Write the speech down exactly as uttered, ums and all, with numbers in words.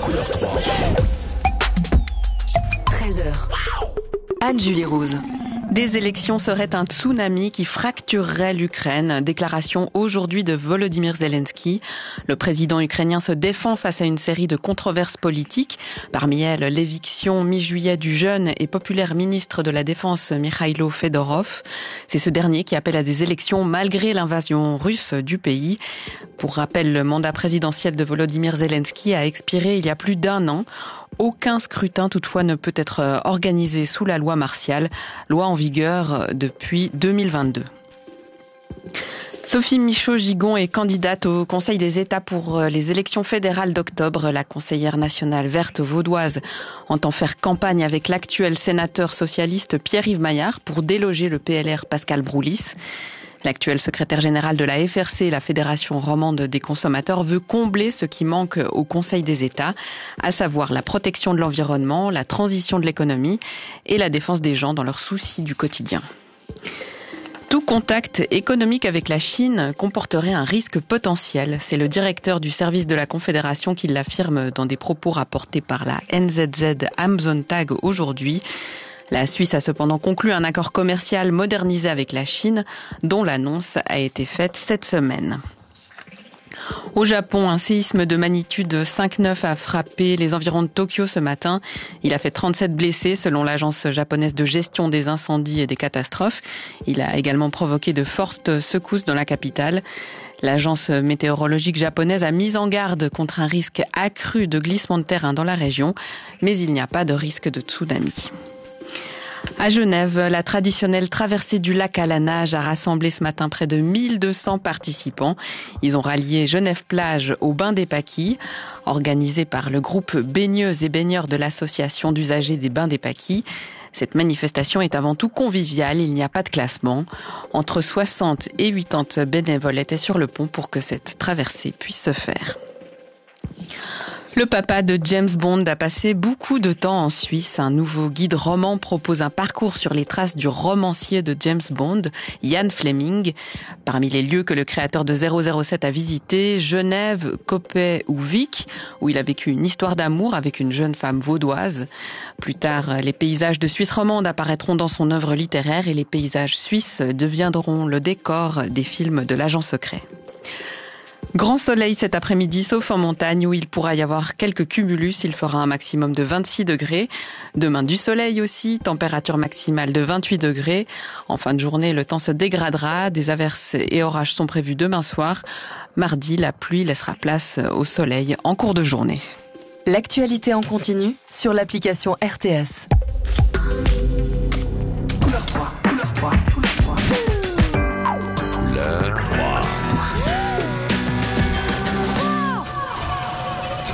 treize heures. Anne-Julie Rose. Des élections seraient un tsunami qui fracturerait l'Ukraine. Déclaration aujourd'hui de Volodymyr Zelensky. Le président ukrainien se défend face à une série de controverses politiques. Parmi elles, l'éviction mi-juillet du jeune et populaire ministre de la Défense Mikhailo Fedorov. C'est ce dernier qui appelle à des élections malgré l'invasion russe du pays. Pour rappel, le mandat présidentiel de Volodymyr Zelensky a expiré il y a plus d'un an. Aucun scrutin toutefois ne peut être organisé sous la loi martiale, loi en vigueur depuis deux mille vingt-deux. Sophie Michaud-Gigon est candidate au Conseil des États pour les élections fédérales d'octobre. La conseillère nationale verte vaudoise entend faire campagne avec l'actuel sénateur socialiste Pierre-Yves Maillard pour déloger le P L R Pascal Broulis. L'actuel secrétaire général de la F R C, la Fédération romande des consommateurs, veut combler ce qui manque au Conseil des États, à savoir la protection de l'environnement, la transition de l'économie et la défense des gens dans leurs soucis du quotidien. Tout contact économique avec la Chine comporterait un risque potentiel. C'est le directeur du service de la Confédération qui l'affirme dans des propos rapportés par la N Z Z Am Sonntag aujourd'hui. La Suisse a cependant conclu un accord commercial modernisé avec la Chine, dont l'annonce a été faite cette semaine. Au Japon, un séisme de magnitude cinq virgule neuf a frappé les environs de Tokyo ce matin. Il a fait trente-sept blessés selon l'agence japonaise de gestion des incendies et des catastrophes. Il a également provoqué de fortes secousses dans la capitale. L'agence météorologique japonaise a mis en garde contre un risque accru de glissement de terrain dans la région, mais il n'y a pas de risque de tsunami. À Genève, la traditionnelle traversée du lac à la nage a rassemblé ce matin près de mille deux cents participants. Ils ont rallié Genève-Plage au Bain des Paquis, organisé par le groupe baigneuses et baigneurs de l'association d'usagers des Bains des Paquis. Cette manifestation est avant tout conviviale, il n'y a pas de classement. Entre soixante et quatre-vingts bénévoles étaient sur le pont pour que cette traversée puisse se faire. Le papa de James Bond a passé beaucoup de temps en Suisse. Un nouveau guide roman propose un parcours sur les traces du romancier de James Bond, Ian Fleming. Parmi les lieux que le créateur de zéro zéro sept a visités, Genève, Coppet ou Vic, où il a vécu une histoire d'amour avec une jeune femme vaudoise. Plus tard, les paysages de Suisse romande apparaîtront dans son œuvre littéraire et les paysages suisses deviendront le décor des films de l'agent secret. Grand soleil cet après-midi, sauf en montagne où il pourra y avoir quelques cumulus. Il fera un maximum de vingt-six degrés. Demain, du soleil aussi, température maximale de vingt-huit degrés. En fin de journée, le temps se dégradera. Des averses et orages sont prévus demain soir. Mardi, la pluie laissera place au soleil en cours de journée. L'actualité en continu sur l'application R T S. Couleur trois.